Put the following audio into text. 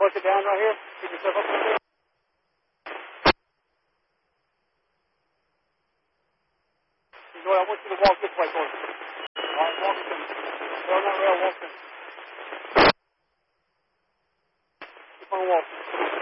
Push it down right here. Keep yourself up there. Joy, I want you to walk this way for me. All right, walk it to me. Go on that rail, walk to me. Keep on walking.